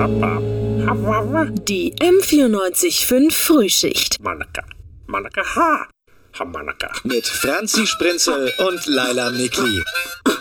Die M94.5 Frühschicht. Mit Franzi Sprinzel und Laila Mikli.